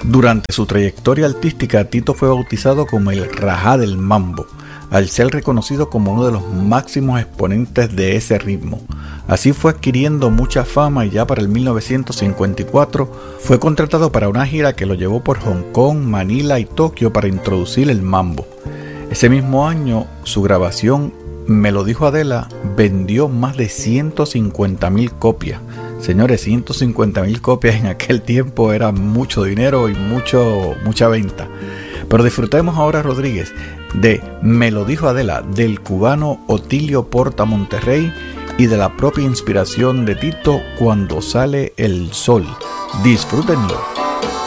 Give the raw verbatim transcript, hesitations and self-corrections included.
Durante su trayectoria artística, Tito fue bautizado como el Rajá del Mambo, al ser reconocido como uno de los máximos exponentes de ese ritmo. Así fue adquiriendo mucha fama y ya para el mil novecientos cincuenta y cuatro fue contratado para una gira que lo llevó por Hong Kong, Manila y Tokio para introducir el mambo. Ese mismo año, su grabación Me lo dijo Adela vendió más de ciento cincuenta mil copias. Señores, ciento cincuenta mil copias en aquel tiempo era mucho dinero y mucho, mucha venta. Pero disfrutemos ahora, Rodríguez, de Me lo dijo Adela, del cubano Otilio Porta Monterrey y de la propia inspiración de Tito, Cuando sale el sol. Disfrútenlo.